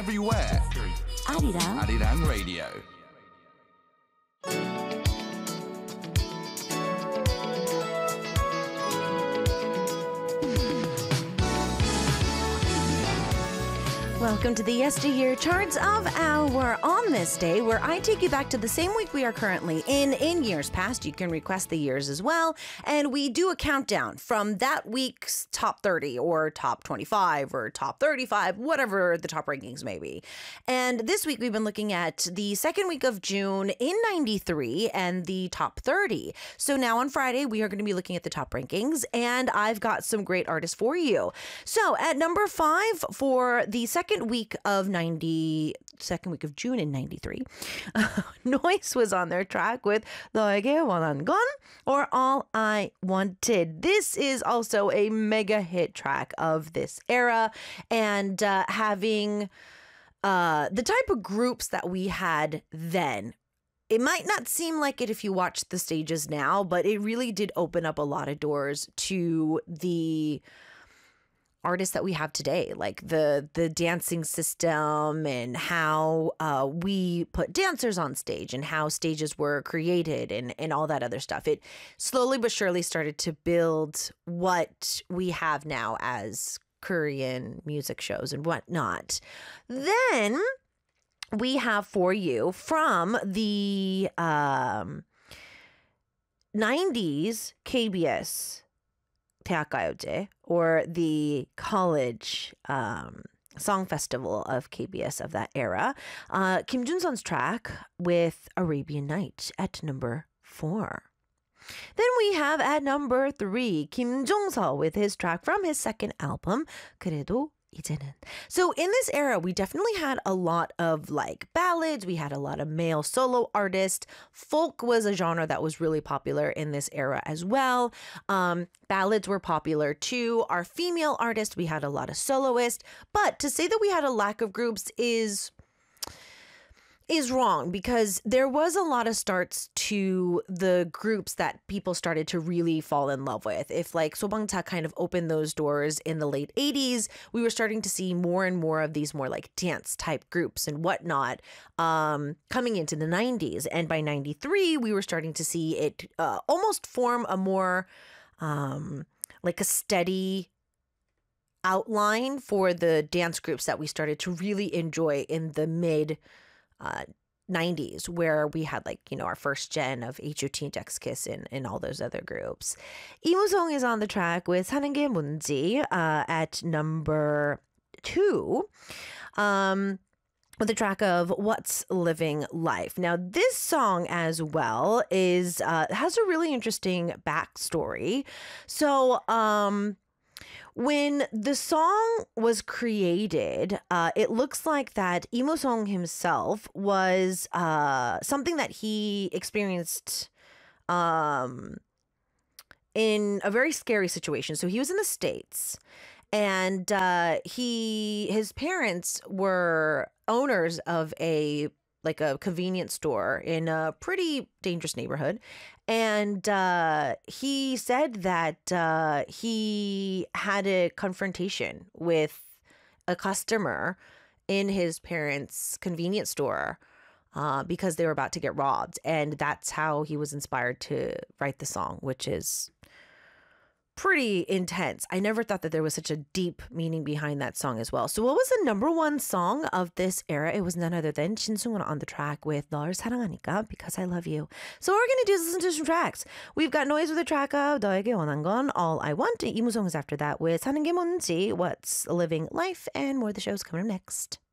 Everywhere. 아리랑 Radio. Welcome to the Yesteryear Charts of Our on this day, where I take you back to the same week we are currently in years past. You can request the years as well. And we do a countdown from that week's top 30 or top 25 or top 35, whatever the top rankings may be. And this week we've been looking at the second week of June in 93 and the top 30. So now on Friday, we are going to be looking at the top rankings, and I've got some great artists for you. So at number 5 for the second week of June in 93, Noise was on their track with 너에게 원한 건, or All I Wanted. This is also a mega hit track of this era, and having the type of groups that we had then. It might not seem like it if you watch the stages now, but it really did open up a lot of doors to the artists that we have today, like the dancing system and how we put dancers on stage and how stages were created and all that other stuff. It slowly but surely started to build what we have now as Korean music shows and whatnot. Then we have for you from the 90s KBS 대학가요제, or the college song festival of KBS of that era, Kim Junseon's track with Arabian Night at number 4. Then we have at number 3, Kim Jong-seo with his track from his second album, 그래도 이제는. So in this era, we definitely had a lot of like ballads. We had a lot of male solo artists. Folk was a genre that was really popular in this era as well. Ballads were popular too. Our female artists, we had a lot of soloists. But to say that we had a lack of groups is wrong, because there was a lot of starts to the groups that people started to really fall in love with. If like Sobangta kind of opened those doors in the late 80s, we were starting to see more and more of these more like dance type groups and whatnot coming into the 90s. And by 93, we were starting to see it almost form a more like a steady outline for the dance groups that we started to really enjoy in the mid 90s, where we had like, you know, our first gen of H.O.T. and Jax Kiss and all those other groups. Lee Moo-sung is on the track with 사는 게 뭔지 at number 2. With the track of What's Living Life. Now, this song as well is has a really interesting backstory. So, when the song was created, it looks like that Lee Moo-sung himself was something that he experienced in a very scary situation. So he was in the States, and his parents were owners of a convenience store in a pretty dangerous neighborhood. And he said that he had a confrontation with a customer in his parents' convenience store because they were about to get robbed. And that's how he was inspired to write the song, which is pretty intense. I never thought that there was such a deep meaning behind that song as well. So what was the number 1 song of this era? It was none other than Shin Sung-won on the track with 널 사랑하니까, Because I Love You. So what we're going to do is listen to some tracks. We've got Noise with the track of 너에게 원한 건, All I Want. Lee Moo-sung is after that with 사는 게 뭔지, What's Living Life, and more of the show's coming up next.